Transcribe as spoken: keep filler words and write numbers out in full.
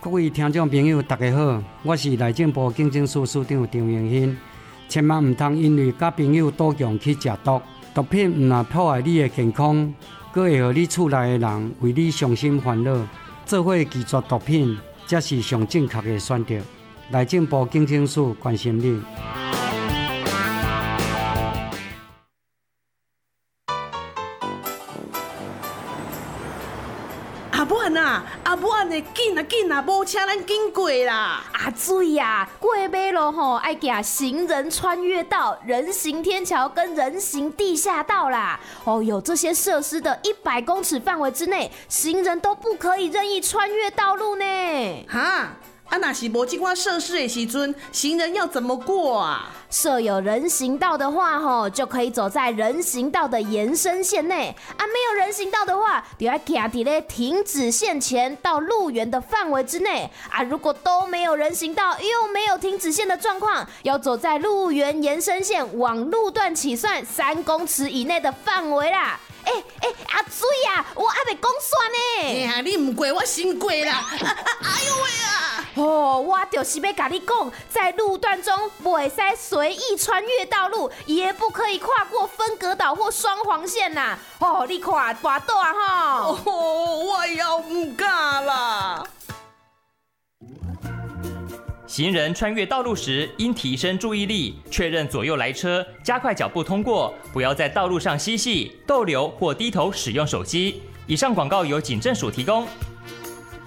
各位听众朋友，大家好，我是内政部警政署署长张荣兴。千万唔通因为甲朋友赌强去食毒，毒品唔但破坏你的健康，佫会互你厝内的人为你伤心烦恼。做伙拒绝毒品，才是上正确的选择。内政部警政署关心你。 阿母啊，阿母啊，紧啊紧啊，无车咱紧过啦！ 阿水呀，过马路吼爱行行人穿越道、人行天桥跟人行地下道啦。哦，有这些设施的一百公尺范围之内，行人都不可以任意穿越道路呢。 哈，啊，若是无这款设施的时阵，行人要怎么过啊？ 设有人行道的话，吼就可以走在人行道的延伸线内啊；没有人行道的话，就要行伫咧停止线前到路缘的范围之内啊。如果都没有人行道，又没有停止线的状况，要走在路缘延伸线往路段起算三公尺以内的范围啦。哎、欸、哎、欸，阿水啊，我还没讲算呢。 哎呀，你唔过我先过啦！啊啊、哎呦喂啊！ 哦，我就是要跟你讲，在路段中不可以随意穿越道路，也不可以跨过分隔岛或双黄线呐。哦，你看跋倒啊吼！ 哦，我要唔敢啦。 行人穿越道路时，应提升注意力，确认左右来车，加快脚步通过，不要在道路上嬉戏、逗留或低头使用手机。以上广告由警政署提供。